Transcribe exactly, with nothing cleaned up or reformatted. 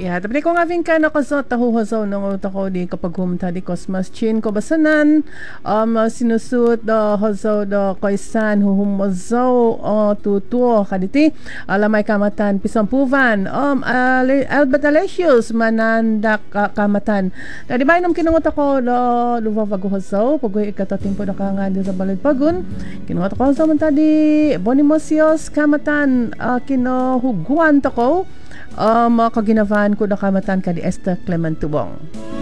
Ya, tapi ko nga ka na kaso tahuhasaw ng utak ko di kapag humta di kosmas chin ko basanan um sinusut da hasaw da kaisan huhumazaw uh, tuto kaditi alamay kamatan pisampuvan um uh, Albert Alesius manandak uh, kamatan tadi ba inom kinungot ako da luwa paguhasaw pagoy ikatating po na ka nga di sa balagpagun kinungot ako sa man tadi Bonimosios kamatan uh, kinohuguan to ko Um, uh, kaginavan ko na kamatan ka di Esther Clement Tubong.